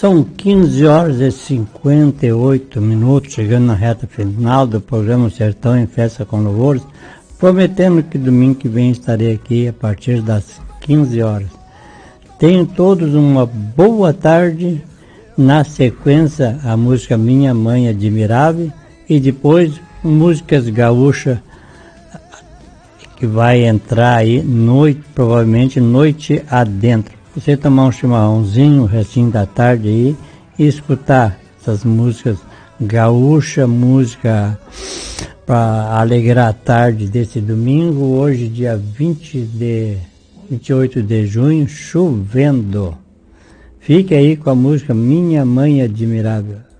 São 15 horas e 58 minutos, chegando na reta final do programa Sertão em Festa com Louvores, prometendo que domingo que vem estarei aqui a partir das 15 horas. Tenham todos uma boa tarde. Na sequência, a música Minha Mãe Admirável e depois músicas gaúchas que vai entrar aí provavelmente noite adentro. Você tomar um chimarrãozinho, o restinho da tarde aí e escutar essas músicas gaúchas, música para alegrar a tarde desse domingo, hoje dia 28 de junho, chovendo. Fique aí com a música Minha Mãe Admirável.